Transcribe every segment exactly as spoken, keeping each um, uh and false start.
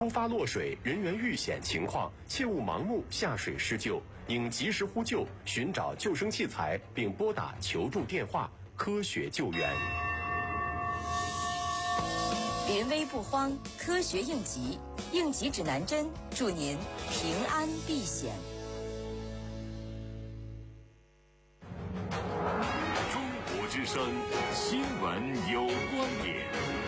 突发落水，人员遇险情况，切勿盲目下水施救，应及时呼救，寻找救生器材，并拨打求助电话，科学救援。 临危不慌，科学应急，应急指南针，祝您平安避险。 中国之声新闻有观点。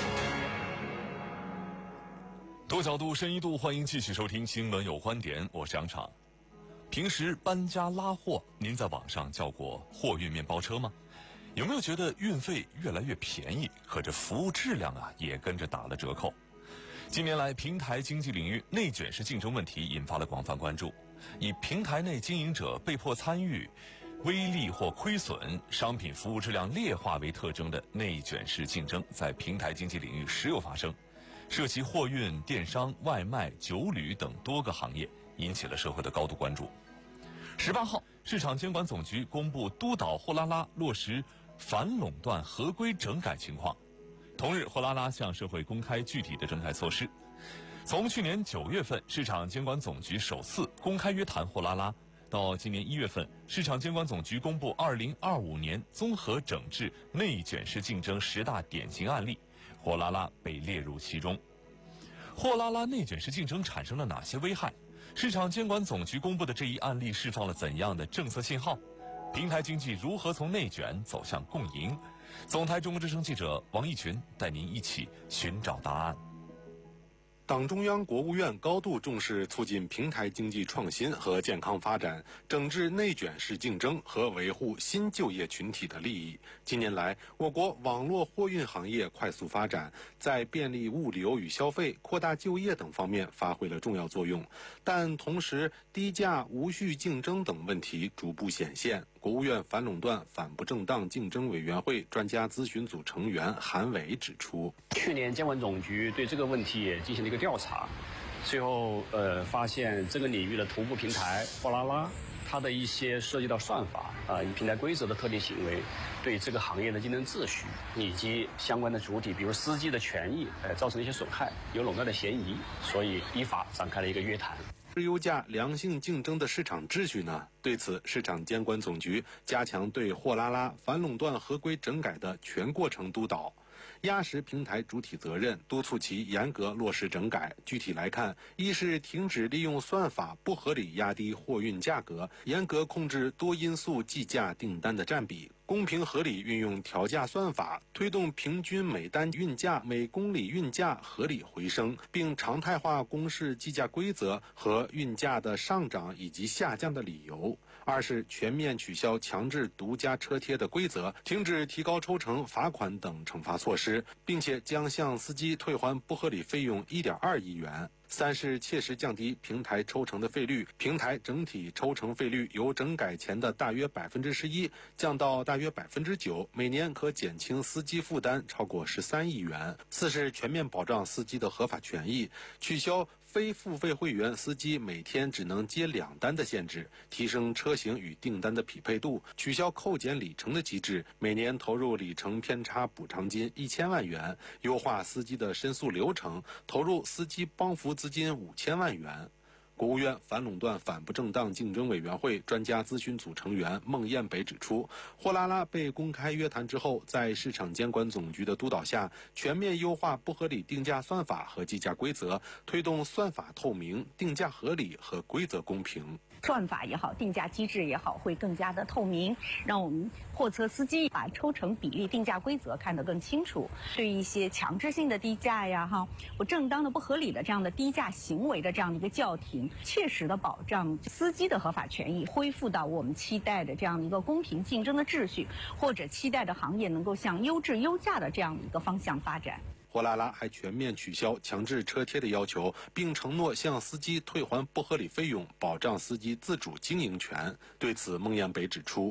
多角度、深一度，欢迎继续收听《新闻有观点》，我是杨昶。平时搬家拉货，您在网上叫过货运面包车吗？有没有觉得运费越来越便宜，可这服务质量啊也跟着打了折扣？近年来，平台经济领域内卷式竞争问题引发了广泛关注。以平台内经营者被迫参与、微利或亏损、商品服务质量劣化为特征的内卷式竞争，在平台经济领域时有发生。涉及货运、电商、外卖、酒旅等多个行业，引起了社会的高度关注。十八号，市场监管总局公布督导货拉拉落实反垄断合规整改情况。同日，货拉拉向社会公开具体的整改措施。从去年九月份，市场监管总局首次公开约谈货拉拉，到今年一月份，市场监管总局公布二零二五年综合整治内卷式竞争十大典型案例，货拉拉被列入其中。货拉拉内卷式竞争产生了哪些危害？市场监管总局公布的这一案例释放了怎样的政策信号？平台经济如何从内卷走向共赢？总台中国之声记者王义群带您一起寻找答案。 党中央、国务院高度重视促进平台经济创新和健康发展，整治内卷式竞争和维护新就业群体的利益。近年来，我国网络货运行业快速发展，在便利物流与消费、扩大就业等方面发挥了重要作用。但同时，低价、无序竞争等问题逐步显现。国务院反垄断反不正当竞争委员会专家咨询组成员韩伟指出， 去年监管总局对这个问题也进行了一个调查，最后呃发现这个领域的头部平台货拉拉，它的一些涉及到算法啊、以平台规则的特定行为，对这个行业的竞争秩序以及相关的主体，比如司机的权益，呃造成了一些损害，有垄断的嫌疑，所以依法展开了一个约谈。 优价良性竞争的市场秩序呢？对此，市场监管总局加强对货拉拉反垄断合规整改的全过程督导，压实平台主体责任，督促其严格落实整改。具体来看，一是停止利用算法不合理压低货运价格，严格控制多因素计价订单的占比，公平合理运用调价算法，推动平均每单运价、每公里运价合理回升，并常态化公示计价规则和运价的上涨以及下降的理由。二是全面取消强制独家车贴的规则，停止提高抽成、罚款等惩罚措施，并且将向司机退还不合理费用 一点二亿元。三是切实降低平台抽成的费率，平台整体抽成费率由整改前的大约百分之十一降到大约百分之九，每年可减轻司机负担超过十三亿元。四是全面保障司机的合法权益，取消非付费会员司机每天只能接两单的限制，提升车型与订单的匹配度，取消扣减里程的机制，每年投入里程偏差补偿金一千万元，优化司机的申诉流程，投入司机帮扶资金五千万元。国务院反垄断反不正当竞争委员会专家咨询组成员孟彦北指出，货拉拉被公开约谈之后，在市场监管总局的督导下，全面优化不合理定价算法和计价规则，推动算法透明、定价合理和规则公平。 算法也好，定价机制也好，会更加的透明，让我们货车司机把抽成比例、定价规则看得更清楚。对一些强制性的低价呀、哈不正当的、不合理的这样的低价行为的这样的一个叫停，切实的保障司机的合法权益，恢复到我们期待的这样的一个公平竞争的秩序，或者期待的行业能够向优质优价的这样的一个方向发展。 货拉拉还全面取消强制车贴的要求，并承诺向司机退还不合理费用，保障司机自主经营权。对此，孟彦北指出，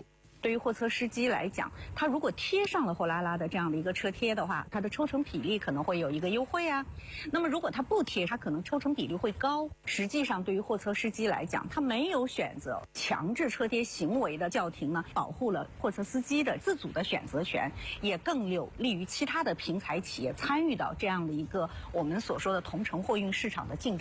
对于货车司机来讲，他如果贴上了货拉拉的这样的一个车贴的话，他的抽成比例可能会有一个优惠啊。那么如果他不贴，他可能抽成比例会高。实际上，对于货车司机来讲，他没有选择强制车贴行为的叫停呢，保护了货车司机的自主的选择权，也更有利于其他的平台企业参与到这样的一个我们所说的同城货运市场的竞争。